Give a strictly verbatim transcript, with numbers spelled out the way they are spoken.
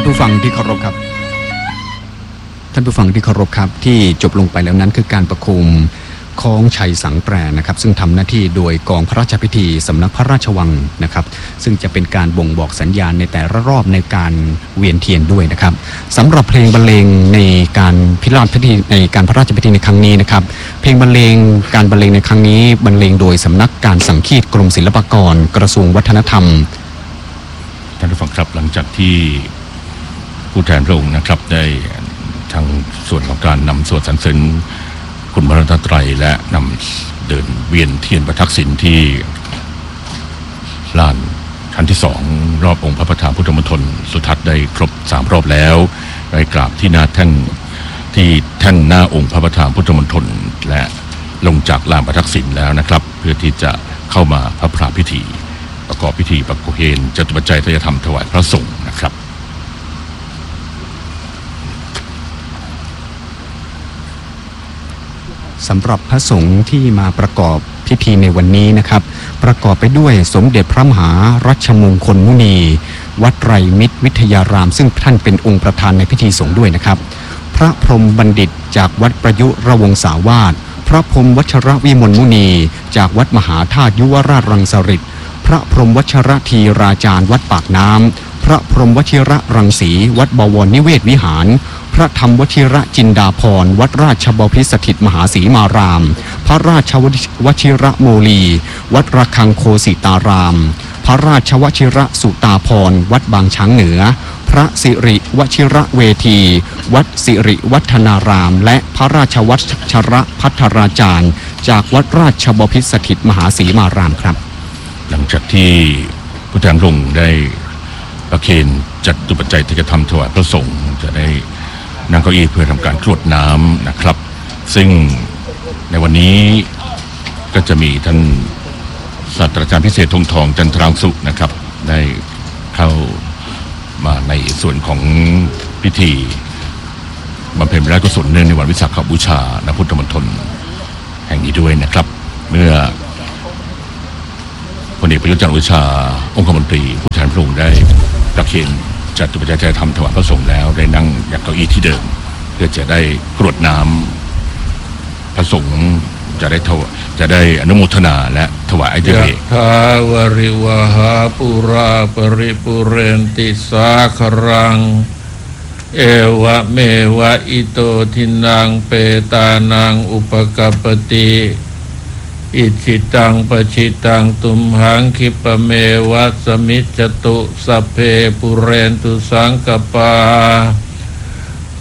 ผู้ฟังที่เคารพครับท่านผู้ฟังที่เคารพครับที่จบลงไปแล้วนั้นคือการประคุมคล้องชัยสังแปรนะครับซึ่งทำหน้าที่โดยกองพระราชพิธีสำนักพระราชวังนะครับซึ่งจะเป็นการบ่งบอกสัญญาณในแต่ละรอบในการเวียนเทียนด้วยนะครับสำหรับเพลงบรรเลงในการพิราชพิธีในการพระราชพิธีในครั้งนี้นะครับเพลงบรรเลงการบรรเลงในครั้งนี้บรรเลงโดยสำนักการสังคีตกรมศิลปากรกระทรวงวัฒนธรรมท่านผู้ฟังครับหลังจากที่ผู้แทนพระองค์นะครับได้ทางส่วนของการนำสวดสรรเสริญคุณพระรัตนตรัยและนำเดินเวียนเทียนประทักษิณที่ลานชั้นที่สองรอบองค์พระประธานพุทธมณฑลสุทัศน์ได้ครบสามรอบแล้วได้กราบที่หน้าแท่นที่แท่นหน้าองค์พระประธานพุทธมณฑลและลงจากลานประทักษิณแล้วนะครับเพื่อที่จะเข้ามาพระพราพิธีประกอบพิธีประโคนจตุปัจจัยทายธรรมถวายพระสงฆ์นะครับสำหรับพระสงฆ์ที่มาประกอบพิธีในวันนี้นะครับประกอบไปด้วยสมเด็จพระมหารัชมงคลมุนีวัดไตรมิตรวิทยารามซึ่งท่านเป็นองค์ประธานในพิธีสงฆ์ด้วยนะครับพระพรหมบัณฑิตจากวัดประยุรวงศาวาสพระพรหมวัชรวิมลมุนีจากวัดมหาธาตุยุวราชรังสฤษฎ์พระพรหมวัชรธีราจารย์วัดปากน้ำพระพรหมวชิระรังสีวัดบวรนิเวศวิหารพระธรรมวชิระจินดาภรณ์วัดราชบพิสถิตมหาศรีมารามพระราชวชิระโมลีวัดระฆังโคสิตารามพระราชวชิระสุตาภรณ์วัดบางช้างเหนือพระสิริวชิระเวทีวัดสิริวัฒนารามและพระราชวชระภัทราจารย์จากวัดราชบพิสถิตมหาศรีมารามครับหลังจากที่ผู้แทนพระองค์ได้ประเคนจัตุปัจจัยที่จะทำถวายพระสงฆ์จะได้นั่งเก้าอี้เพื่อทำการกรวดน้ำนะครับซึ่งในวันนี้ก็จะมีท่านศาสตราจารย์พิเศษธงทองจันทรังสุนะครับได้เข้ามาในส่วนของพิธีบำเพ็ญพระราชกุศลเนื่องในวันวิสาขบูชาณพุทธมณฑลแห่งนี้ด้วยนะครับเมื่อพลเอกประยุทธ์จันทร์โอชาองคมนตรีผู้แทนพระองค์ได้ประเคนจัตุปัจจัยทำถวายพระสงฆ์แล้วได้นั่งยักเก้าอี้ที่เดิมเพื่อจะได้กรวดน้ำพระสงฆ์จะได้ถวจะได้อนุโมทนาและถวายไอเดียทาวริวหาปุราปริปุเรนติสาครังเอวะเมวะอิโตทินังเปตานังอุปกัปปติอิจิตังปชิตังตุมหังคิปเมวะสมิจจตุสัพเพปุเรนตุสังกปา